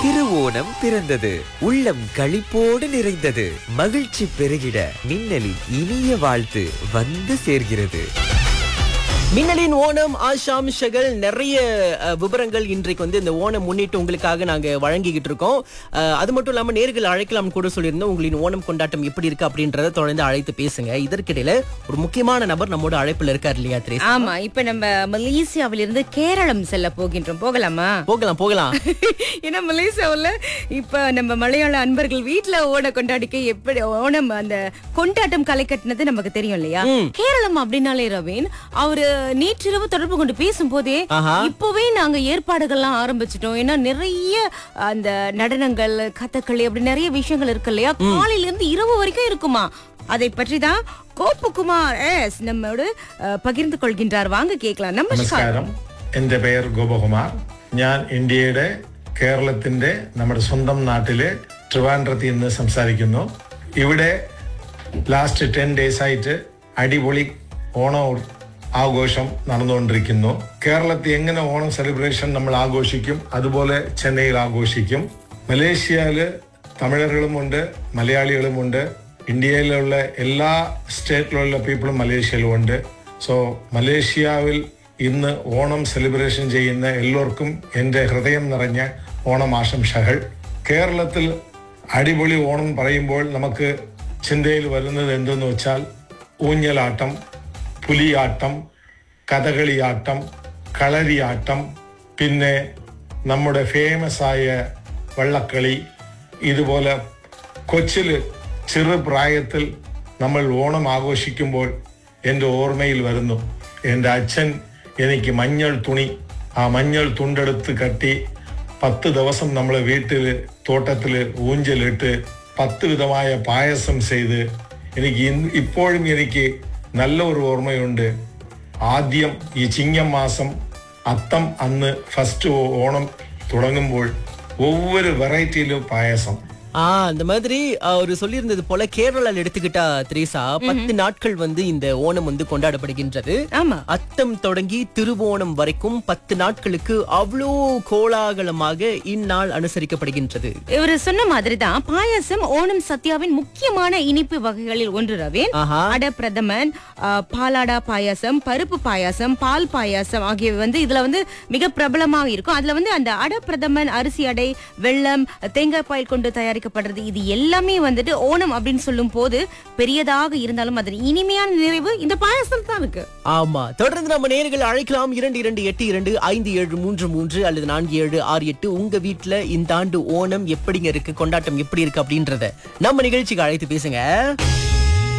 திருவோணம் பிறந்தது. உள்ளம் களிப்போடு நிறைந்தது. மகிழ்ச்சி பெருகிட மின்னலின் இனிய வாழ்த்து வந்து சேர்கிறது. மின்னலின் ஓணம் ஆஷாம்ஷகள் நிறைய விவரங்கள் இன்றைக்கு வந்து இந்த ஓணம் முன்னிட்டு உங்களுக்காக நாங்க வழங்கிக்கிட்டு இருக்கோம். அது மட்டும் இல்லாம நேர்கள் அழைக்கலாம் கூட சொல்லியிருந்தோம். உங்களின் ஓணம் கொண்டாட்டம் எப்படி இருக்கு அப்படின்றத தொடர்ந்து அழைத்து பேசுங்க. இதற்கிடையில ஒரு முக்கியமான நபர் நம்மோட அழைப்புல இருக்கார் இல்லையா திரேசா? ஆமா, இப்ப நம்ம மலேசியாவிலிருந்து கேரளம் செல்ல போகின்றோம். போகலாமா? போகலாம். ஏன்னா மலேசியாவுல இப்ப நம்ம மலையாள அன்பர்கள் வீட்டுல ஓண கொண்டாடிக்க எப்படி ஓணம் அந்த கொண்டாட்டம் களை கட்டினது நமக்கு தெரியும் இல்லையா? கேரளம் அப்படின்னாலே ரவீன் அவரு நேற்றிரவு தொடர்பு கொண்டு பேசும் போதே இப்பவே நாங்க ஏற்பாடுகள்லாம் ஆரம்பிச்சிட்டோம். ஏன்னா நிறைய அந்த நடனங்கள் கதகளி அப்படி நிறைய விஷயங்கள் இருக்கு இல்லையா? காலையில இருந்து இரவு வரைக்கும் இருக்குமா. அதை பற்றி தான் கோபகுமார் நம்மோடு பகிர்ந்து கொள்கின்றார். வாங்க கேட்கலாம். നമസ്കാരം, എന്റെ പേര് ഗോപകുമാർ. ഞാൻ ഇന്ത്യയുടെ കേരളത്തിന്റെ നമ്മുടെ സ്വന്തം നാട്ടിലെ ട്രിവാൻഡ്രത്തിൽ നിന്ന് സംസാരിക്കുന്നു. ഇവിടെ ലാസ്റ്റ് 10 days ആയിട്ട് അടിപൊളി ഓണം ആഘോഷം നടന്നുകൊണ്ടിരിക്കുന്നു. കേരളത്തിൽ എങ്ങനെ ഓണം സെലിബ്രേഷൻ നമ്മൾ ആഘോഷിക്കും അതുപോലെ ചെന്നൈയിൽ ആഘോഷിക്കും. മലേഷ്യയിൽ തമിഴர்களுമുണ്ട്, മലയാളികളുമുണ്ട്. ഇന്ത്യയിലുള്ള എല്ലാ സ്റ്റേറ്റിലുള്ള പീപ്പിളും മലേഷ്യയിലുമുണ്ട്. സോ മലേഷ്യയിൽ ഇന്ന് ഓണം സെലിബ്രേഷൻ ചെയ്യുന്ന എല്ലാവർക്കും എൻ്റെ ഹൃദയം നിറഞ്ഞ ഓണം ആശംസകൾ. കേരളത്തിൽ അടിപൊളി ഓണം പറയുമ്പോൾ നമുക്ക് ചിന്തയിൽ വരുന്നത് എന്തെന്ന് വെച്ചാൽ ഊഞ്ഞലാട്ടം, പുലിയാട്ടം, കഥകളിയാട്ടം, കളരിയാട്ടം, പിന്നെ നമ്മുടെ ഫേമസ് ആയ വള്ളക്കളി. ഇതുപോലെ കൊച്ചിൽ ചെറുപ്രായത്തിൽ നമ്മൾ ഓണം ആഘോഷിക്കുമ്പോൾ എൻ്റെ ഓർമ്മയിൽ വരുന്നു എൻ്റെ അച്ഛൻ എനിക്ക് മഞ്ഞൾ തുണി, ആ മഞ്ഞൾ തുണ്ടെടുത്ത് കട്ടി 10 ദിവസം നമ്മളെ വീട്ടിൽ തോട്ടത്തിൽ ഊഞ്ചലിട്ട് 10 വിധമായ പായസം ചെയ്ത് എനിക്ക് ഇപ്പോഴും എനിക്ക് നല്ല ഒരു ഓർമ്മയുണ്ട്. ആദ്യം ഈ ചിങ്ങം മാസം അത്തം അന്ന് ഫസ്റ്റ് ഓണം തുടങ്ങുമ്പോൾ ஒவ்வொரு வெரைட்டியிலும் பாயசம். அந்த மாதிரி அவர் சொல்லியிருந்தது போல கேரளால எடுத்துக்கிட்டா திரேசா 10 நாட்கள் வந்து இந்த ஓணம் வந்து கொண்டாடப்படுகின்றது. ஆமா, அத்தம் தொடங்கி திருவோணம் வரைக்கும் 10 நாட்களுக்கு அவ்வளோ கோலாகலமாக இந்நாள் அனுசரிக்கப்படுகின்றது. இவர் சொன்ன மாதிரிதான் பாயாசம் ஓணம் சத்யாவின் முக்கியமான இனிப்பு வகைகளில் ஒன்று ரவீன். அட பிரதமன், பாலாடா பாயாசம், பருப்பு பாயாசம், பால் பாயாசம் ஆகியவை வந்து இதுல வந்து மிக பிரபலமாக இருக்கும். அதுல வந்து அந்த அட பிரதமன் அரிசி அடை, வெல்லம், தேங்காய் பால் கொண்டு தயாரிக்க இது எல்லாமே வந்துட்டு ஓணம் அப்படின்னு சொல்லும் போது பெரியதாக இருந்தாலும் அது இனிமையான நிறைவு இந்த பாயசம் தான் இருக்கு. ஆமா, தொடர்ந்து நம்ம நேயர்கள் அழைக்கலாம். 22822733 அல்லது 4768. உங்க வீட்டுல இந்த ஆண்டு ஓணம் எப்படிங்க இருக்கு, கொண்டாட்டம் எப்படி இருக்கு அப்படின்றத நம்ம நிகழ்ச்சிக்கு அழைத்து பேசுங்க.